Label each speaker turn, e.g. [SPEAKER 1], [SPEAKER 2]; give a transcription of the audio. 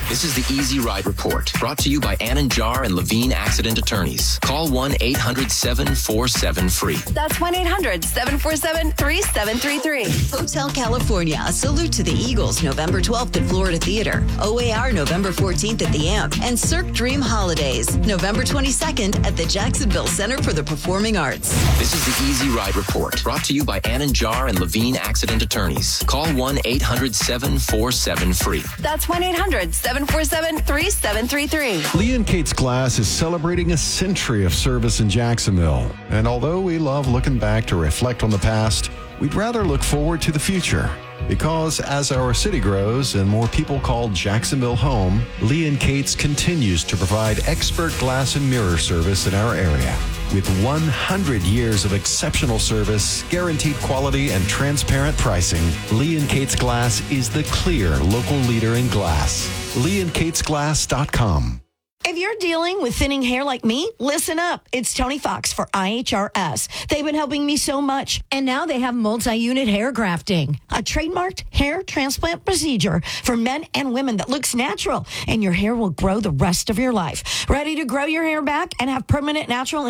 [SPEAKER 1] This is the Easy Ride Report, brought to you by Ann & Jar and Levine Accident Attorneys. Call 1-800-747-FREE.
[SPEAKER 2] That's 1-800-747-3733.
[SPEAKER 3] Hotel California, a salute to the Eagles, November 12th at Florida Theater. OAR, November 14th at the Amp. And Cirque Dream Holidays, November 22nd at the Jacksonville Center for the Performing Arts.
[SPEAKER 1] This is the Easy Ride Report, brought to you by Ann & Jar and Levine Accident Attorneys. Call 1-800-747-FREE.
[SPEAKER 2] That's 1-800-747-3733.
[SPEAKER 4] Lee and Kate's Glass is celebrating a century of service in Jacksonville. And although we love looking back to reflect on the past, we'd rather look forward to the future. Because as our city grows and more people call Jacksonville home, Lee and Kate's continues to provide expert glass and mirror service in our area. With 100 years of exceptional service, guaranteed quality, and transparent pricing, Lee and Kate's Glass is the clear local leader in glass. LeeandKatesGlass.com.
[SPEAKER 5] If you're dealing with thinning hair like me, listen up. It's Tony Fox for IHRS. They've been helping me so much, and now they have multi-unit hair grafting, a trademarked hair transplant procedure for men and women that looks natural, and your hair will grow the rest of your life. Ready to grow your hair back and have permanent natural